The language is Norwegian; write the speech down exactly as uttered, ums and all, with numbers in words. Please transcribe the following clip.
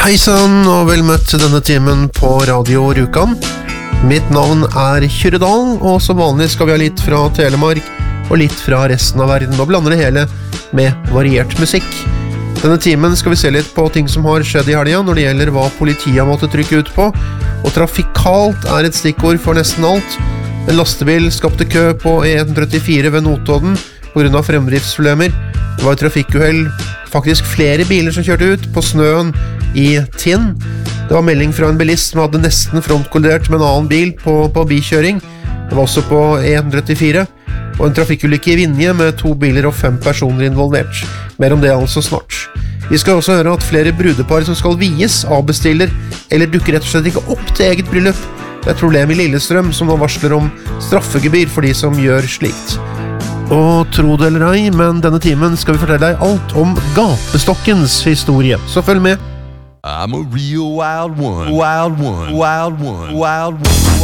Hei sann, og vel møtt til denne timen på Radio Rjukan. Mitt navn er Kyrre Dahl, og som vanlig skal vi ha litt fra Telemark og litt fra resten av verden, og blande det hele med variert musikk. Denne timen skal vi se litt på ting som har skjedd i helgen når det gjelder hva politiet har måttet trykke ut på, og trafikalt er et stikkord for nesten alt. En lastebil skapte kø på E ett trettifire ved Notodden på grunn av fremdriftsproblemer. Det var et trafikkuhell, faktisk flere biler som kjørte ut på snøen i Tinn. Det var melding fra en bilist som hadde nesten frontkollidert med en annen bil på, på bikjøring. Det var også på E ett trettifire, og en trafikkulykke i Vinje med to biler og fem personer involvert. Mer om det altså snart. Vi skal også høre at flere brudepar som skal vies avbestiller, eller dukker rett og slett ikke opp til eget bryllup. Det er et problem i Lillestrøm som nå varsler om straffegebyr for de som gjør slikt. Og tro det eller ei, men denne timen skal vi fortelle deg alt om gapestokkens historie. Så følg med. I'm a real wild one, wild one, wild one, wild one.